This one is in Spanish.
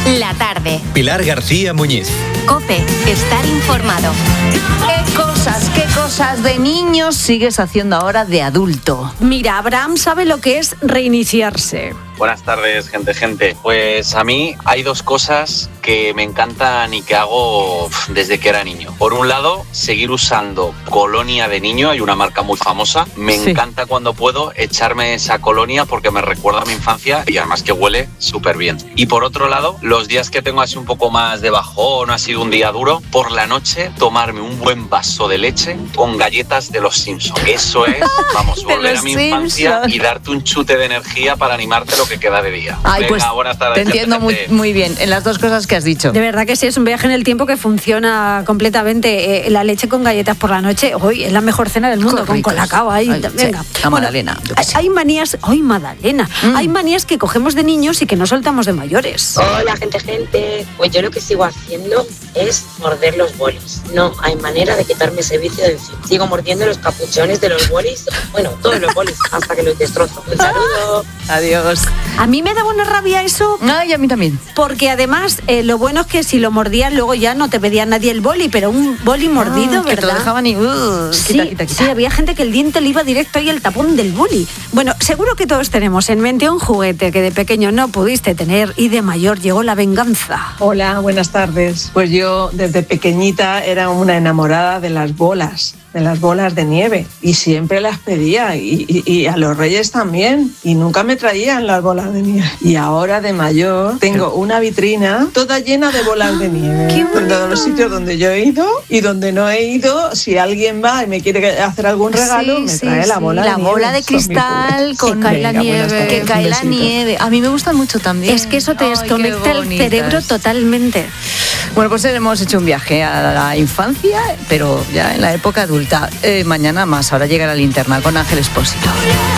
La tarde. Pilar García Muñiz. COPE. Estar informado. ¿Qué cosas de niños sigues haciendo ahora de adulto? Mira, Abraham sabe lo que es reiniciarse. Buenas tardes, gente. Pues a mí hay dos cosas que me encantan y que hago desde que era niño. Por un lado, seguir usando colonia de niño, hay una marca muy famosa. Me encanta cuando puedo echarme esa colonia porque me recuerda a mi infancia y además que huele súper bien. Y por otro lado, los días que tengo así un poco más de bajón, ha sido un día duro, por la noche tomarme un buen vaso de leche con galletas de los Simpson. Eso es, vamos, volver a mi infancia y darte un chute de energía para animarte lo que queda de día. Ay, venga, pues buenas tardes. te entiendo muy bien en las dos cosas que has dicho. De verdad que sí, es un viaje en el tiempo que funciona completamente. La leche con galletas por la noche, hoy es la mejor cena del mundo, con colacao ahí. Venga. Sí, la magdalena. Hay manías, magdalena. Hay manías que cogemos de niños y que no soltamos de mayores. Hola, gente. Pues yo lo que sigo haciendo es morder los bolis. No hay manera de quitarme ese vicio de encima. Sigo mordiendo los capuchones de los bolis. Bueno, todos los bolis, hasta que los destrozo. Un saludo. Adiós. A mí me daba una rabia eso. Ay, a mí también. Porque además, lo bueno es que si lo mordías, luego ya no te pedía nadie el boli, pero un boli mordido, ¿verdad? Que te lo dejaban y... quita. Sí, había gente que el diente le iba directo ahí al tapón del boli. Bueno, seguro que todos tenemos en mente un juguete que de pequeño no pudiste tener y de mayor llegó la venganza. Hola, buenas tardes. Pues yo desde pequeñita era una enamorada de las bolas de nieve y siempre las pedía y a los reyes también y nunca me traían las bolas de nieve. Y ahora de mayor tengo una vitrina toda llena de bolas de nieve. ¡Qué bonito! En todos los sitios donde yo he ido y donde no he ido, si alguien va y me quiere hacer algún regalo, me trae la bola de nieve. La bola de cristal con que cae la nieve. Que cae la nieve. A mí me gusta mucho también. Es que eso te desconecta el cerebro totalmente. Bueno, pues hemos hecho un viaje a la infancia, pero ya en la época adulta. Mañana más, ahora llega la linterna con Ángel Expósito.